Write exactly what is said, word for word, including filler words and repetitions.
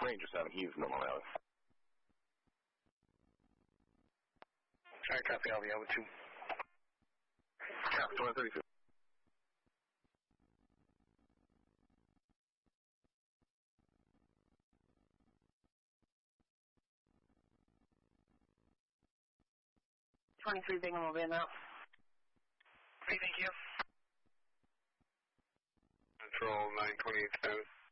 Ranger seven, he's normal hours. Alright, copy, I'll be over two. Copy, twenty thirty-two. twenty-three Bingham will be in now. Okay, thank you. Control nine twenty-eight seven.